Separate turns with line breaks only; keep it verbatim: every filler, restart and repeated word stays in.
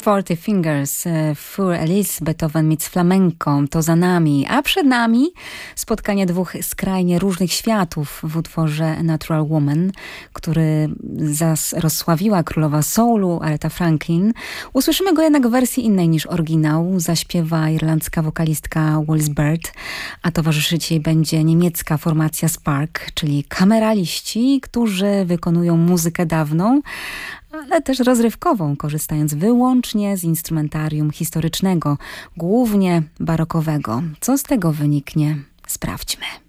Forty Fingers, Für Elise, Beethoven meets flamenco, to za nami, a przed nami spotkanie dwóch skrajnie różnych światów w utworze Natural Woman, który zas rozsławiła królowa soulu Aretha Franklin. Usłyszymy go jednak w wersji innej niż oryginał. Zaśpiewa irlandzka wokalistka Wallis Bird, a towarzyszyć jej będzie niemiecka formacja Spark, czyli kameraliści, którzy wykonują muzykę dawną, ale też rozrywkową, korzystając wyłącznie z instrumentarium historycznego, głównie barokowego. Co z tego wyniknie? Sprawdźmy.